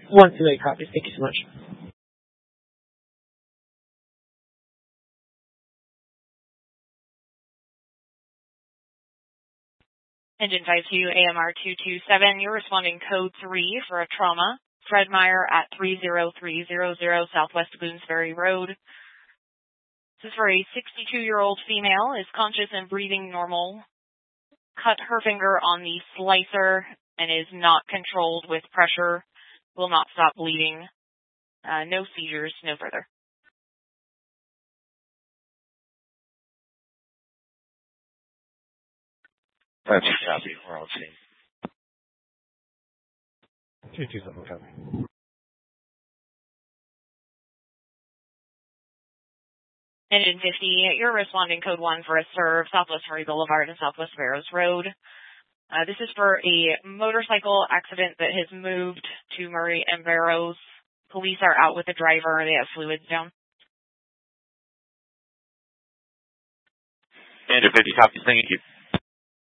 1 2 8 copies. Thank you so much. Engine 52 AMR 227, you're responding code 3 for a trauma. Fred Meyer at 30300 Southwest Boonesbury Road. This is for a 62-year-old female, is conscious and breathing normal. Cut her finger on the slicer and is not controlled with pressure. Will not stop bleeding. No seizures, no further. That's a copy. We're on scene. 227 copy. Engine 50, you're responding code 1 for a serve, Southwest Murray Boulevard and Southwest Barrows Road. This is for a motorcycle accident that has moved to Murray and Barrows. Police are out with the driver. They have fluids down. Engine 50 copy. Thank you.